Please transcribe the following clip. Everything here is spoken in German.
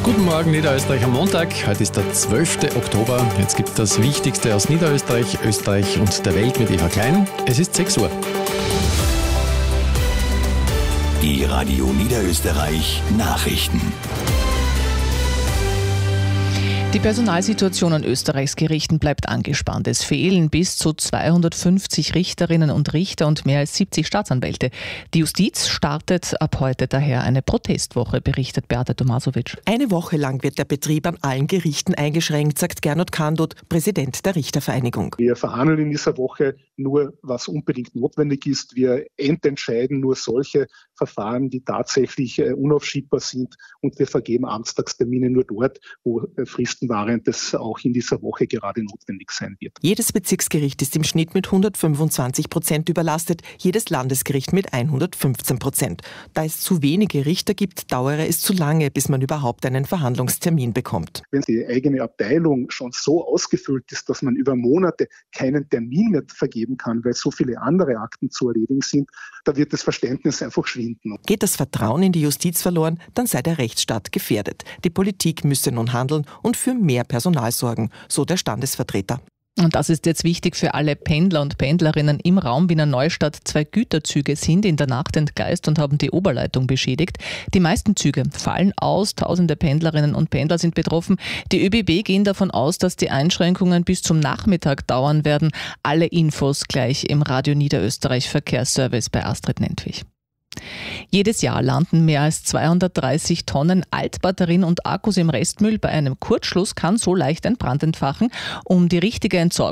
Guten Morgen, Niederösterreich am Montag. Heute ist der 12. Oktober. Jetzt gibt es das Wichtigste aus Niederösterreich, Österreich und der Welt mit Eva Klein. Es ist 6 Uhr. Die Radio Niederösterreich Nachrichten. Die Personalsituation an Österreichs Gerichten bleibt angespannt. Es fehlen bis zu 250 Richterinnen und Richter und mehr als 70 Staatsanwälte. Die Justiz startet ab heute daher eine Protestwoche, berichtet Beata Tomasovic. Eine Woche lang wird der Betrieb an allen Gerichten eingeschränkt, sagt Gernot Kandot, Präsident der Richtervereinigung. Wir verhandeln in dieser Woche nur, was unbedingt notwendig ist. Wir entscheiden nur solche Verfahren, die tatsächlich unaufschiebbar sind, und wir vergeben Amtstagstermine nur dort, wo fristenwahrendes auch in dieser Woche gerade notwendig sein wird. Jedes Bezirksgericht ist im Schnitt mit 125% überlastet, jedes Landesgericht mit 115%. Da es zu wenige Richter gibt, dauere es zu lange, bis man überhaupt einen Verhandlungstermin bekommt. Wenn die eigene Abteilung schon so ausgefüllt ist, dass man über Monate keinen Termin mehr vergeben kann, weil so viele andere Akten zu erledigen sind, da wird das Verständnis einfach schwinden. Geht das Vertrauen in die Justiz verloren, dann sei der Rechtsstaat gefährdet. Die Politik müsse nun handeln und für mehr Personal sorgen, so der Standesvertreter. Und das ist jetzt wichtig für alle Pendler und Pendlerinnen im Raum Wiener Neustadt. 2 Güterzüge sind in der Nacht entgleist und haben die Oberleitung beschädigt. Die meisten Züge fallen aus, tausende Pendlerinnen und Pendler sind betroffen. Die ÖBB gehen davon aus, dass die Einschränkungen bis zum Nachmittag dauern werden. Alle Infos gleich im Radio Niederösterreich Verkehrsservice bei Astrid Nentwich. Jedes Jahr landen mehr als 230 Tonnen Altbatterien und Akkus im Restmüll. Bei einem Kurzschluss kann so leicht ein Brand entfachen. Um die richtige Entsorgung